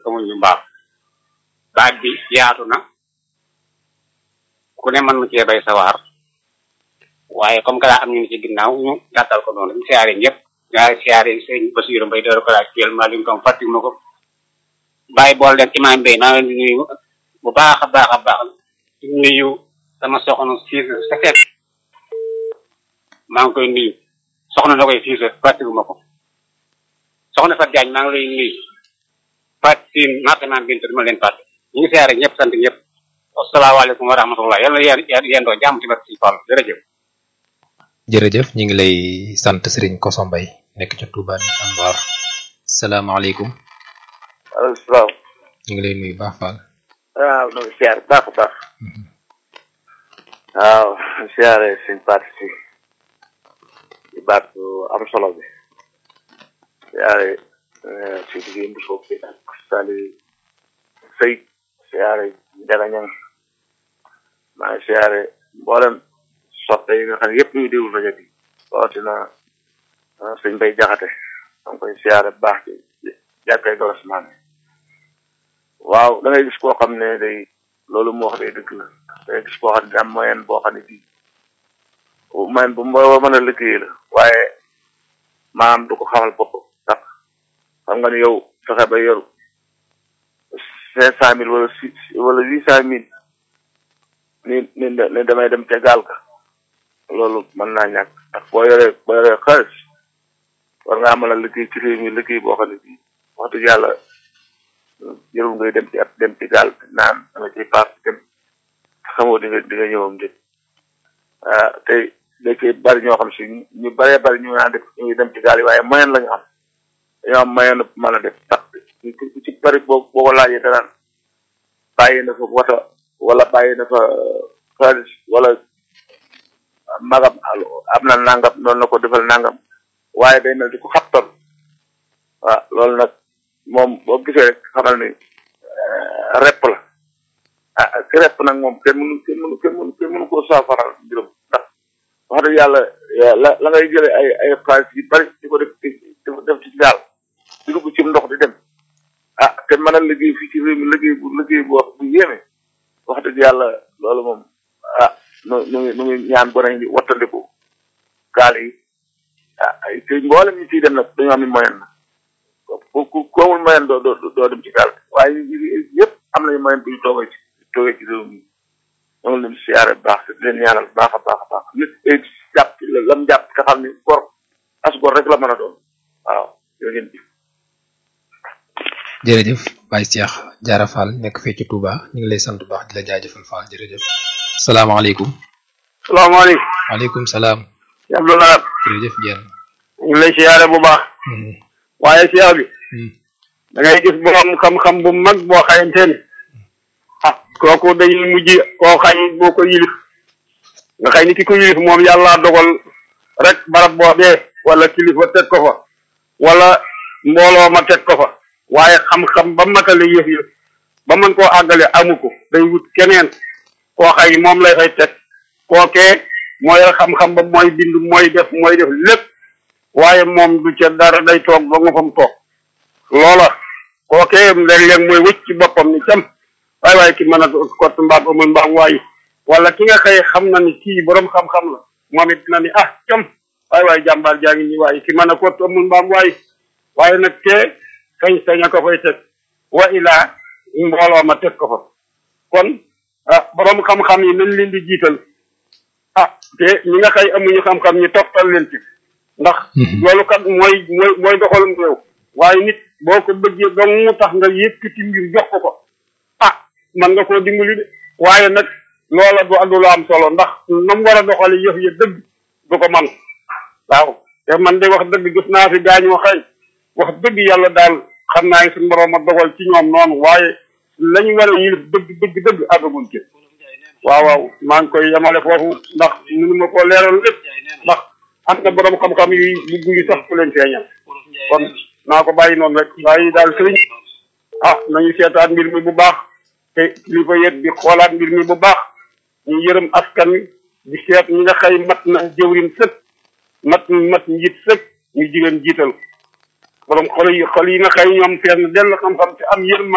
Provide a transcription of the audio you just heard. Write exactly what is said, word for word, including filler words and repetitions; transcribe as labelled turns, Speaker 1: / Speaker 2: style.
Speaker 1: amuñ ñu baax baat bi yaatu na ku ne mën na cee bay sawar waaye comme que daa am ñu ci ginnaaw ñu gàttal ko noonu ñu siyaare ñëpp ñaari siyaare sëñ Basiru Mbay door ko la actuellement li mu doon fàttali ma ko bàyyi bool leen imaam Mbay maa ngi leen di nuyu bu baax a baax a baax di nuyu sama soxna siis sa fekk maa ngi koy nuyu soxna na koy siis fàttali ma ko soxna Fat Jaañ maa ngi lay nuyu Fat Siin naatamaan bint dama leen fàtte ñu ngi siyaare ñëpp sant ñëpp asalaamaaleykum wa rahmatullah yàlla na yendoo jàmm ci barke ci Fall jërëjëf
Speaker 2: jërëjëf ñu ngi lay sant Serigne Koso Mbay nekk ca Touba Anwar salaamaaleykum
Speaker 3: waaleykum salaam
Speaker 2: ñu ngi lay nuyu baax Fall
Speaker 3: waaw no siyaare baax a baax waaw siyaare suñ parti si ci baat am solo bi siyaare si liggéey bu soob bi ak sali sëy siyaare njagañang maa ngi siyaare mboolem soppe yi nga xam ne yëpp ñuy déglu rajo bi rawatina sëñ Bay Jaxate danga koy siyaare bu baax ci jàkkay dorosement bi waaw da ngay gis koo xam ne day loolu moo wax day dëgg la da ngay gis koo xam ne am moyen boo xam ne bii moyen bu mbo mën a liggéey la waaye maanaam du ko xamal bopp ndax xam nga ni yow fexe ba yoru cinq cent mille wala six wala huit cent mille ni ni ne damay dem ca gaal ka loolu mën naa ñàkk ndax boo yoree boo yoree xaalis war ngaa mën a liggéey ci réew mi liggéey boo xam ne bii wax dëgg yàlla jërul ngay dem ci at dem ci gaal naan dama ciy paas dem xamoo di nga di nga ñëwam de ah tey da cee bari ñoo xam si ñu baree bari ñu naan def ñu dem ci gaal yi waaye moyen la ñu am dañoo am moyen mën a def tax ku ci bari boo boo ko laajee danaan bàyyi na fa wata wala bàyyi na fa xaalis wala magam am na nangam noonu la ko defal nangam waaye day mel di ko xaptal waaw loolu nag moom boo gisee rek xamal ni repp la ah ki repp nag moom kenn mënu kenn mënu kenn mënu kenn mënu koo saafaral mbirum ndax wax dëgg yàlla la la ngay jëlee ay ay xaalis yu bari di ko def def ci gaal di dugg ci ndox di dem ah te mën a liggéey fii ci réew mi liggéey bu liggéey bu wax bu yéeme wax dëgg yàlla loolu moom ah nu nu ngi nu ngi ñaan gone yi wattandiku gaal yi ah ay te mboolem ñi ciy dem nag dañoo am ni moyen na ku ku ku amul moyen doo doo doo dem ci gaal waaye yëpp am nañu moyen bu ñu toogee ci toogee ci réew mi ñoo ngi leen di siyaare bu baax te di leen ñaanal baax a baax a baax nit day jàpp lam jàpp te xam ni gor as gor rek la mën a doon waaw yoo ngeen di
Speaker 2: jërëjëf Baye Cheikh Diarra Fall nekk fii ci Touba ñu ngi lay sant bu baax di la jaajëfal Fall jërëjëf salaamaaleykum
Speaker 3: salaamaaleykum
Speaker 2: waaleykum salaam
Speaker 3: Abdoulaye
Speaker 2: jërëjëf Dieng
Speaker 3: ñu ngi lay siyaare bu baax waaye siyaar bi da ngay gis borom xam-xam bu mag boo xayante ni ah kooku dañuy mujj koo xañ boo ko yilif nga xëy ni ki ko yilif moom yàlla dogal rek barab boobee wala kilifa teg ko fa wala mbooloo ma teg ko fa waaye xam-xam ba matale yëf yëf ba mën koo àggale amu ko day wut keneen koo xay moom lay fay teg kookee mooy xam-xam ba mooy bind mooy def mooy def lépp waaye moom du ca dara day toog ba nga fam toog loola kookee léeg-léeg mooy wëcc ci boppam ni cam waaye waaye ki mën a kott mbaam amul mbaam waaye wala ki nga xëy xam na ni kii borom xam-xam la moom it na ni ah cam waaye waaye jàmbaar jaa ngi nii waaye ki mën a kott amul mbaam waaye waaye nag te sañ sañ a ko fay teg wa ilaa mbooloo ma teg ko fa kon ah borom xam-xam yi nañ leen di jiital ah te ñi nga xëy amuñu xam-xam ñi toftal leen ci ndax loolu kat mooy mooy mooy doxalum réew waaye nit boo ko bëggee dong mu tax nga yëkkati mbir jox ko ko ah man nga koo dimbali de waaye nag loola du du la am solo ndax nam war a doxali yëf ya dëgg du ko man waaw te man de wax dëgg gis naa fi gaañoo xëy wax dëgg yàlla daal xam naa ne suñu borom a dogal ci ñoom noonu waaye lañu war a yilif dëgg dëgg dëgg àggaguñ ci waaw waaw maa ngi koy yemale foofu ndax mënu ma koo leeral lépp ndax am na borom xam-xam yu bugg yu sax ku leen feeñal kon naa ko bàyyi noonu rek waaye daal sëriñ ah nañu seetaat mbir mi bu baax te li ko yet di xoolaat mbir mi bu baax ñu yërëm askan wi di seet ñi nga xëy mat na jëwrin sëkk mat mat njiit sëkk ñu jigéen jiital borom xol yi xol yi nga xëy ñoom fees na dell xam-xam te am yërëm